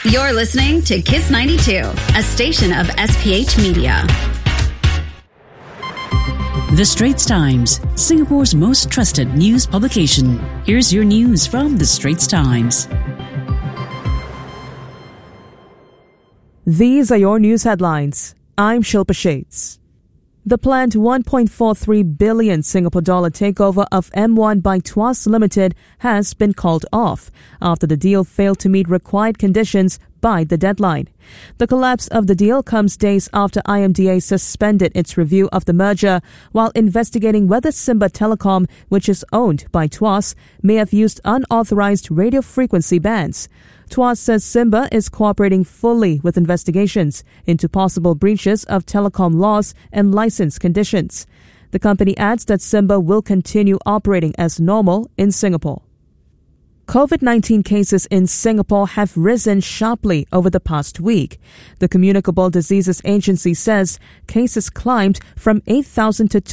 You're listening to Kiss 92, a station of SPH Media. The Straits Times, Singapore's most trusted news publication. Here's your news from The Straits Times. These are your news headlines. I'm Shilpa Shades. The planned 1.43 billion Singapore dollar takeover of M1 by Tuas Limited has been called off after the deal failed to meet required conditions by the deadline. The collapse of the deal comes days after IMDA suspended its review of the merger while investigating whether Simba Telecom, which is owned by Tuas, may have used unauthorized radio frequency bands. Tuas says Simba is cooperating fully with investigations into possible breaches of telecom laws and license conditions. The company adds that Simba will continue operating as normal in Singapore. COVID-19 cases in Singapore have risen sharply over the past week. The Communicable Diseases Agency says cases climbed from 8,000 to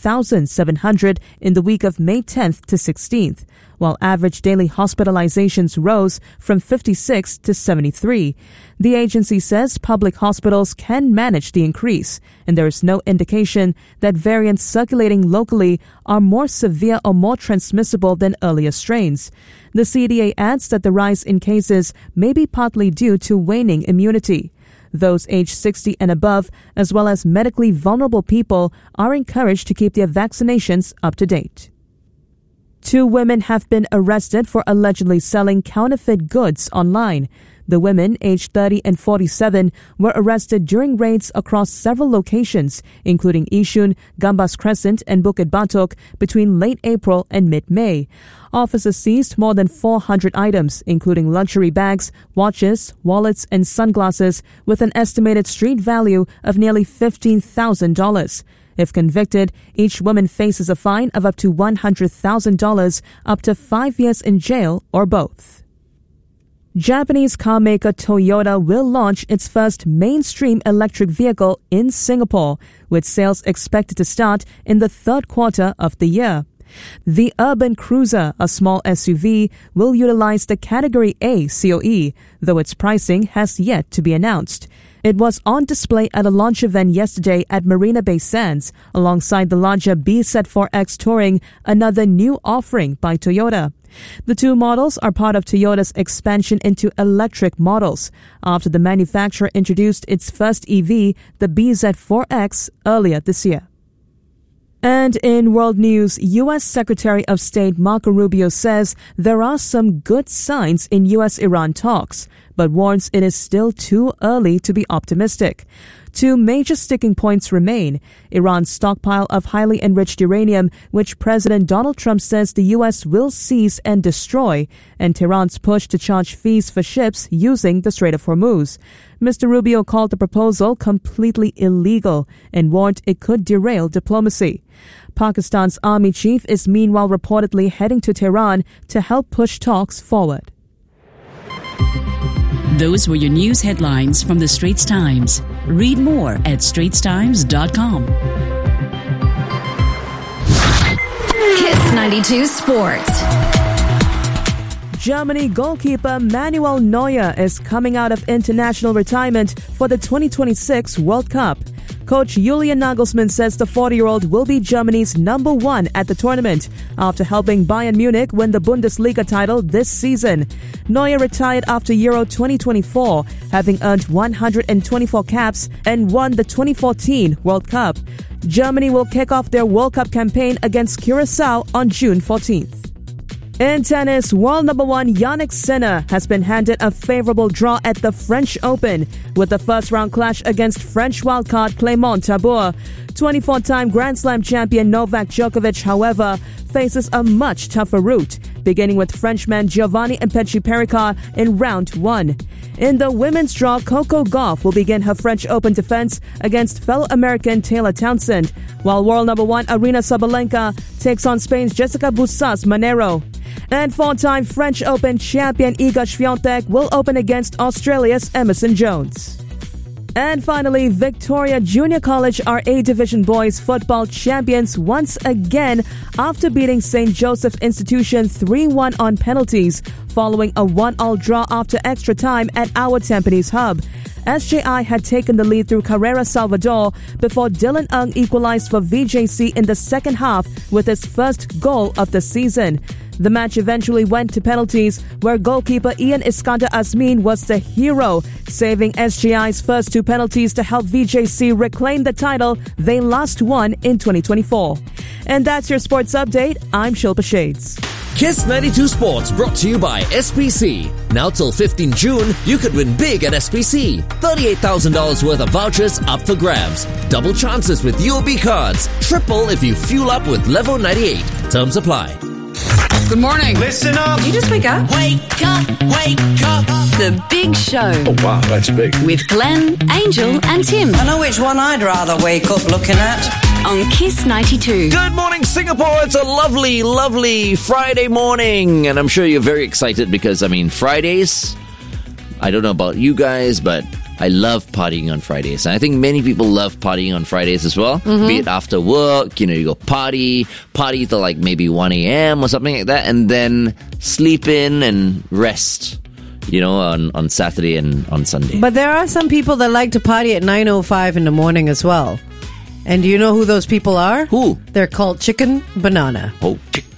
12,700 in the week of May 10th to 16th, while average daily hospitalizations rose from 56 to 73. The agency says public hospitals can manage the increase, and there is no indication that variants circulating locally are more severe or more transmissible than earlier strains. The CDA adds that the rise in cases may be partly due to waning immunity. Those aged 60 and above, as well as medically vulnerable people, are encouraged to keep their vaccinations up to date. 2 women have been arrested for allegedly selling counterfeit goods online. The women, aged 30 and 47, were arrested during raids across several locations, including Yishun, Gambas Crescent, and Bukit Batok, between late April and mid-May. Officers seized more than 400 items, including luxury bags, watches, wallets, and sunglasses, with an estimated street value of nearly $15,000. If convicted, each woman faces a fine of up to $100,000, up to 5 years in jail, or both. Japanese car maker Toyota will launch its first mainstream electric vehicle in Singapore, with sales expected to start in the third quarter of the year. The Urban Cruiser, a small SUV, will utilize the Category A COE, though its pricing has yet to be announced. It was on display at a launch event yesterday at Marina Bay Sands, alongside the larger BZ4X Touring, another new offering by Toyota. The 2 models are part of Toyota's expansion into electric models, after the manufacturer introduced its first EV, the BZ4X, earlier this year. And in world news, U.S. Secretary of State Marco Rubio says there are some good signs in U.S.-Iran talks, but warns it is still too early to be optimistic. 2 major sticking points remain: Iran's stockpile of highly enriched uranium, which President Donald Trump says the U.S. will seize and destroy, and Tehran's push to charge fees for ships using the Strait of Hormuz. Mr. Rubio called the proposal completely illegal and warned it could derail diplomacy. Pakistan's army chief is meanwhile reportedly heading to Tehran to help push talks forward. Those were your news headlines from The Straits Times. Read more at straitstimes.com. Kiss 92 Sports. Germany goalkeeper Manuel Neuer is coming out of international retirement for the 2026 World Cup. Coach Julian Nagelsmann says the 40-year-old will be Germany's #1 at the tournament after helping Bayern Munich win the Bundesliga title this season. Neuer retired after Euro 2024, having earned 124 caps and won the 2014 World Cup. Germany will kick off their World Cup campaign against Curacao on June 14th. In tennis, world #1 Jannik Sinner has been handed a favorable draw at the French Open with the first-round clash against French wildcard Clément Tabour. 24-time Grand Slam champion Novak Djokovic, however, faces a much tougher route, beginning with Frenchman Giovanni Impey-Perricard in round 1. In the women's draw, Coco Gauff will begin her French Open defense against fellow American Taylor Townsend, while world #1 Aryna Sabalenka takes on Spain's Jessica Bussas-Manero. And 4-time French Open champion Iga Swiatek will open against Australia's Emerson Jones. And finally, Victoria Junior College are A Division Boys Football champions once again after beating St. Joseph Institution 3-1 on penalties following a 1-1 draw after extra time at our Tampines hub. SJI had taken the lead through Carrera Salvador before Dylan Ng equalized for VJC in the second half with his first goal of the season. The match eventually went to penalties, where goalkeeper Ian Iskander Asmin was the hero, saving SJI's first 2 penalties to help VJC reclaim the title they last won in 2024. And that's your sports update. I'm Shilpa Shades. Kiss 92 Sports brought to you by SPC. Now till 15 June, you could win big at SPC. $38,000 worth of vouchers up for grabs. Double chances with UOB cards. Triple if you fuel up with Level 98. Terms apply. Good morning. Listen up. Did you just wake up? Wake up, wake up. The Big Show. Oh, wow, that's big. With Glenn, Angel, and Tim I know which one I'd rather wake up looking at. on Kiss 92. Good morning, Singapore. It's a lovely, lovely Friday morning. And I'm sure you're very excited because, Fridays, I don't know about you guys, but I love partying on Fridays. And I think many people love partying on Fridays as well. Be it after work, you go party till like maybe 1 a.m. or something like that. And then sleep in and rest, on Saturday and on Sunday. But there are some people that like to party at 9:05 in the morning as well. And do you know who those people are? Who? They're called Chicken Banana. Oh, chicken